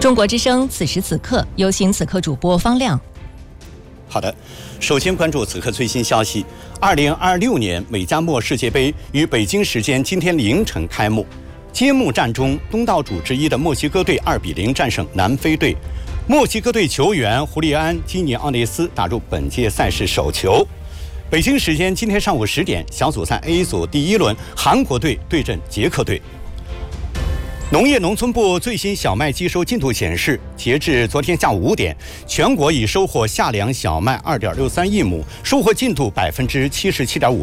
中国之声此时此刻，有请此刻主播方亮。 好的，首先关注此刻最新消息。2026年美加墨世界杯于北京时间今天凌晨开幕。揭幕战中，东道主之一的墨西哥队2-0战胜南非队。墨西哥队球员胡利安·基尼奥内斯打入本届赛事首球。北京时间今天上午10点，小组赛 A 组第1轮，韩国队对阵捷克队。农业农村部最新小麦机收进度显示，截至昨天下午5点，全国已收获夏粮小麦2.63亿亩，收获进度77.5%。